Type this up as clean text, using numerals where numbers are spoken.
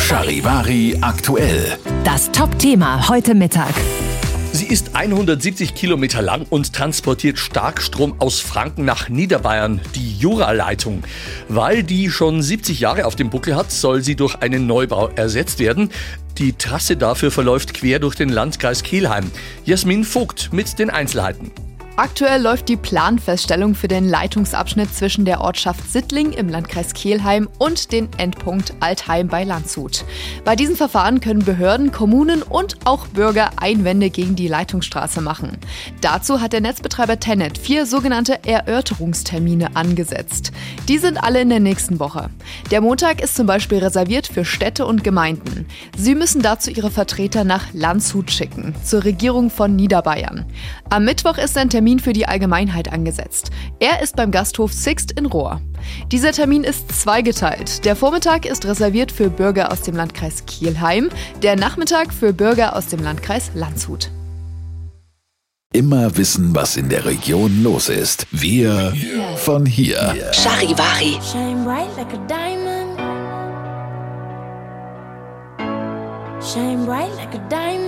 Charivari aktuell. Das Top-Thema heute Mittag. Sie ist 170 Kilometer lang und transportiert Starkstrom aus Franken nach Niederbayern, die Jura-Leitung. Weil die schon 70 Jahre auf dem Buckel hat, soll sie durch einen Neubau ersetzt werden. Die Trasse dafür verläuft quer durch den Landkreis Kelheim. Jasmin Vogt mit den Einzelheiten. Aktuell läuft die Planfeststellung für den Leitungsabschnitt zwischen der Ortschaft Sittling im Landkreis Kelheim und den Endpunkt Altheim bei Landshut. Bei diesem Verfahren können Behörden, Kommunen und auch Bürger Einwände gegen die Leitungsstraße machen. Dazu hat der Netzbetreiber TenneT 4 sogenannte Erörterungstermine angesetzt. Die sind alle in der nächsten Woche. Der Montag ist zum Beispiel reserviert für Städte und Gemeinden. Sie müssen dazu ihre Vertreter nach Landshut schicken, zur Regierung von Niederbayern. Am Mittwoch ist ein Termin für die Allgemeinheit angesetzt. Er ist beim Gasthof Sixt in Rohr. Dieser Termin ist zweigeteilt. Der Vormittag ist reserviert für Bürger aus dem Landkreis Kelheim, der Nachmittag für Bürger aus dem Landkreis Landshut. Immer wissen, was in der Region los ist. Wir von hier. Charivari. Shine bright like a diamond. Shine bright like a diamond.